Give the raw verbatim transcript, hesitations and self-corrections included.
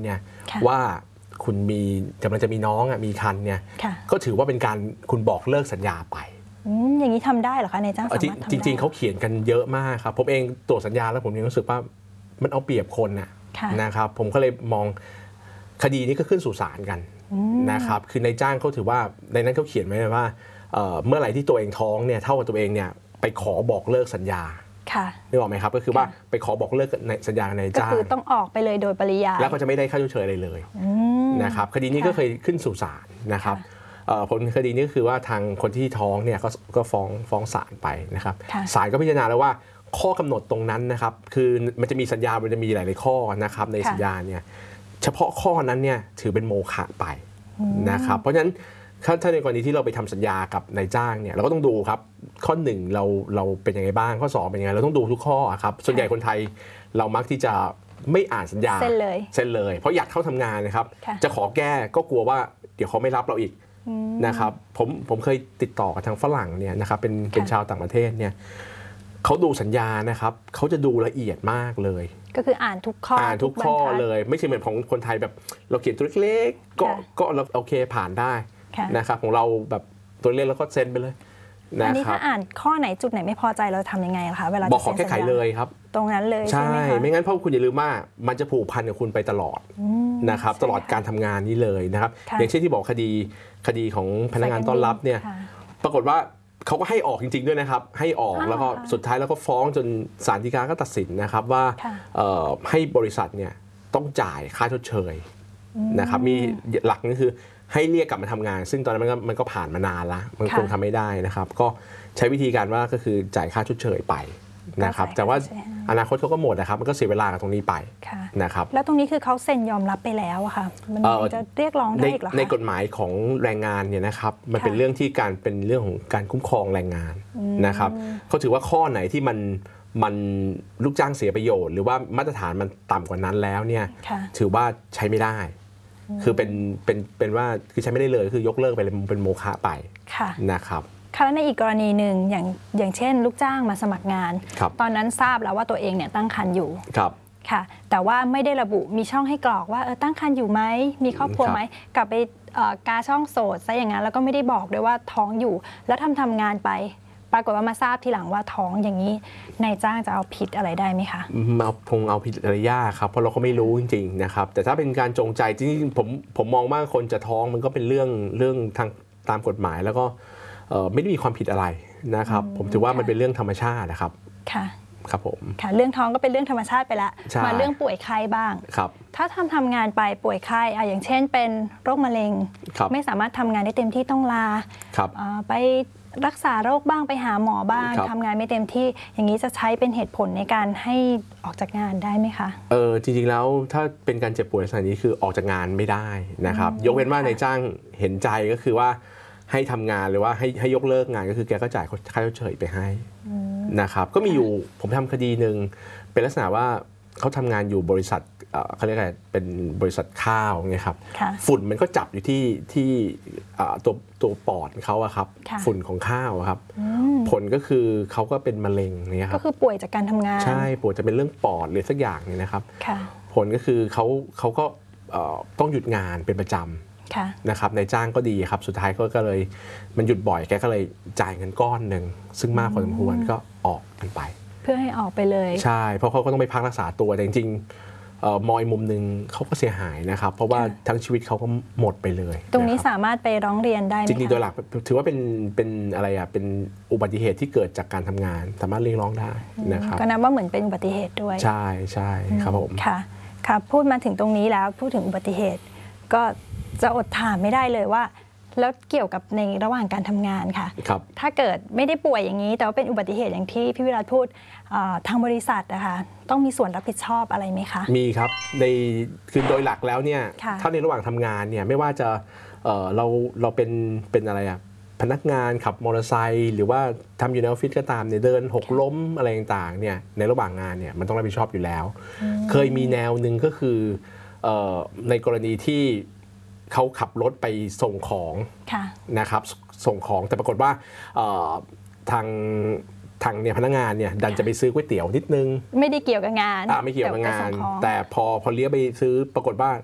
เนี่ยว่าคุณมีกำลังจะมีน้องอ่ะมีคันเนี่ยก็ถือว่าเป็นการคุณบอกเลิกสัญญาไปอย่างนี้ทำได้เหรอคะนายจ้างสามารถทำได้จริงๆเขาเขียนกันเยอะมากครับผมเองตรวจสัญญาแล้วผมยังรู้สึกว่ามันเอาเปรียบคนน่ะนะครับผมก็เลยมองคดีนี้ก็ขึ้นสู่ศาลกันนะครับคือนายจ้างเขาถือว่าในนั้นเขาเขียนไว้ว่าเมื่อไหร่ที่ตัวเองท้องเนี่ยเท่ากับตัวเองเนี่ยไปขอบอกเลิกสัญญานึกออกไหมครับก็คือว่าไปขอบอกเลิกในสัญญาในจ้างก็คือต้องออกไปเลยโดยปริยายแล้วก็จะไม่ได้ค่าชดเชยอะไรเลยนะครับคดีนี้ก็เคยขึ้นสู่ศาลนะครับผลคดีนี้ก็คือว่าทางคนที่ท้องเนี่ยก็ฟ้องฟ้องศาลไปนะครับศาลก็พิจารณาแล้วว่าข้อกำหนดตรงนั้นนะครับคือมันจะมีสัญญามันจะมีหลายๆข้อนะครับในสัญญาเนี่ยเฉพาะข้อนั้นเนี่ยถือเป็นโมฆะไปนะครับเพราะฉะนั้นถ้าในกรณีที่เราไปทำสัญญากับนายจ้างเนี่ยเราก็ต้องดูครับข้อหนึ่งเราเราเป็นยังไงบ้างข้อสองเป็นยังไงเราต้องดูทุกข้อครับส่วนใหญ่คนไทยเรามักที่จะไม่อ่านสัญญาเซ็นเลยเซ็นเลยเพราะอยากเข้าทำงานนะครับจะขอแก้ก็กลัวว่าเดี๋ยวเขาไม่รับเราอีกนะครับผมผมเคยติดต่อกับทางฝรั่งเนี่ยนะครับเป็นเป็นชาวต่างประเทศเนี่ยเขาดูสัญญานะครับเขาจะดูละเอียดมากเลยก็คืออ่านทุกข้ออ่านทุกข้อเลยไม่ใช่เหมือนของคนไทยแบบเราเขียนตัวเล็กๆก็ก็เราโอเคผ่านได้นะครับของเราแบบตัวเล็กแล้วก็เซ็นไปเลยอันนี้ถ้าอ่านข้อไหนจุดไหนไม่พอใจเราทำยังไงคะเวลาบอกขอแก้ไขเลยครับตรงนั้นเลยใช่ไม่งั้นเพราะคุณอย่าลืมว่ามันจะผูกพันกับคุณไปตลอดนะครับตลอดการทำงานนี้เลยนะครับอย่างเช่นที่บอกคดีคดีของพนักงานต้อนรับเนี่ยปรากฏว่าเขาก็ให้ออกจริงๆด้วยนะครับให้ออกแล้วก็สุดท้ายแล้วก็ฟ้องจนศาลฎีกาก็ตัดสินนะครับว่าให้บริษัทเนี่ยต้องจ่ายค่าชดเชยนะครับมีหลักก็คือให้เรียกกลับมาทำงานซึ่งตอนนั้นมันก็มันก็ผ่านมานานแล้วมันคงทำไม่ได้นะครับก็ใช้วิธีการว่าก็คือจ่ายค่าชดเชยไปนะครับแต่ว่าอนาคตเขาก็หมดนะครับมันก็เสียเวลากับตรงนี้ไปนะครับแล้วตรงนี้คือเขาเซ็นยอมรับไปแล้วอะค่ะมันจะเรียกร้องได้อีกหรอคะในกฎหมายของแรงงานเนี่ยนะครับมันเป็นเรื่องที่การเป็นเรื่องของการคุ้มครองแรงงานนะครับเขาถือว่าข้อไหนที่มันมันลูกจ้างเสียประโยชน์หรือว่ามาตรฐานมันต่ำกว่านั้นแล้วเนี่ยถือว่าใช้ไม่ได้คือเป็นเป็นเป็นว่าคือใช้ไม่ได้เลยคือยกเลิกไปเลยเป็นโมฆะไปนะครับค่ะและในอีกกรณีหนึ่งอย่างอย่างเช่นลูกจ้างมาสมัครงานตอนนั้นทราบแล้วว่าตัวเองเนี่ยตั้งครรภ์อยู่ค่ะแต่ว่าไม่ได้ระบุมีช่องให้กรอกว่าเออตั้งครรภ์อยู่ไหมมีครอบครัวไหมกลับไปกาช่องโสดซะอย่างนั้นแล้วก็ไม่ได้บอกด้วยว่าท้องอยู่แล้วทำทำงานไปปรากฏว่ามาทราบทีหลังว่าท้องอย่างนี้นายจ้างจะเอาผิดอะไรได้ไหมคะเอาคงเอาผิดอะไรยากครับเพราะเราก็ไม่รู้จริงๆนะครับแต่ถ้าเป็นการจงใจจริงๆผมผมมองว่าคนจะท้องมันก็เป็นเรื่องเรื่องทางตามกฎหมายแล้วก็ไม่ได้มีความผิดอะไรนะครับผมถือว่ามันเป็นเรื่องธรรมชาตินะครับค่ะครับผมค่ะเรื่องท้องก็เป็นเรื่องธรรมชาติไปแล้วมาเรื่องป่วยไข้บ้างครับถ้าทำทำงานไปป่วยไข้อะอย่างเช่นเป็นโรคมะเร็งไม่สามารถทำงานได้เต็มที่ต้องลาไปรักษาโรคบ้างไปหาหมอบ้างทำงานไม่เต็มที่อย่างนี้จะใช้เป็นเหตุผลในการให้ออกจากงานได้ไหมคะเออจริงๆแล้วถ้าเป็นการเจ็บป่วยลักษณะนี้คือออกจากงานไม่ได้นะครับยกเว้นว่านายจ้างเห็นใจก็คือว่าให้ทำงานหรือว่าให้ให้ยกเลิกงานก็คือแกก็จ่ายค่าชดเชยไปให้นะครับก็มีอยู่ผมทำคดีหนึ่งเป็นลักษณะว่าเขาทำงานอยู่บริษัทเขาเรียกอะไรเป็นบริษัทข้าวไงครับฝุ่นมันก็จับอยู่ที่ที่ตัวตัวปอดเขาอะครับฝุ่นของข้าวครับผลก็คือเขาก็เป็นมะเร็งเนี่ยครับก็คือป่วยจากการทำงานใช่ป่วยจะเป็นเรื่องปอดหรือสักอย่างนี่นะครับผลก็คือเขาเขาก็ต้องหยุดงานเป็นประจำนะครับนายจ้างก็ดีครับสุดท้ายก็เลยมันหยุดบ่อยแกก็เลยจ่ายเงินก้อนหนึ่งซึ่งมากพอสมควรก็ออกกันไปเพื่อให้ออกไปเลยใช่เพราะเขาก็ต้องไปพักรักษาตัวแต่จริงๆมอยมุมหนึ่งเขาก็เสียหายนะครับเพราะว่าทั้งชีวิตเขาก็หมดไปเลยตรงนี้สามารถไปร้องเรียนได้ไหมจริงๆโดยหลักถือว่าเป็นเป็นอะไรอ่ะเป็นอุบัติเหตุที่เกิดจากการทำงานสามารถเรียกร้องได้นะครับก็นับว่าเหมือนเป็นอุบัติเหตุด้วยใช่ใช่ครับผมค่ะค่ะพูดมาถึงตรงนี้แล้วพูดถึงอุบัติเหตุก็จะอดถามไม่ได้เลยว่าแล้วเกี่ยวกับในระหว่างการทำงานค่ะถ้าเกิดไม่ได้ป่วยอย่างนี้แต่ว่าเป็นอุบัติเหตุอย่างที่พี่วิรัติพูดทางบริษัทนะคะต้องมีส่วนรับผิดชอบอะไรไหมคะมีครับในคือโดยหลักแล้วเนี่ยถ้าในระหว่างทำงานเนี่ยไม่ว่าจะเเราเราเป็นเป็นอะไรอะพนักงานขับมอเตอร์ไซค์หรือว่าทำอยู่ในออฟฟิศก็ตามเนี่ยเดินหกล้มอะไรต่างๆเนี่ยในระหว่างงานเนี่ยมันต้องรับผิดชอบอยู่แล้วเคยมีแนวหนึ่งก็คือในกรณีที่เขาขับรถไปส่งของนะครับส่งของแต่ปรากฏว่าทางทางเนี่ยพนักงานเนี่ยดันจะไปซื้อก๋วยเตี๋ยวนิดนึงไม่ได้เกี่ยวกับงานไม่เกี่ยวกับงานแต่พอพอเลี้ยวไปซื้อปรากฏว่า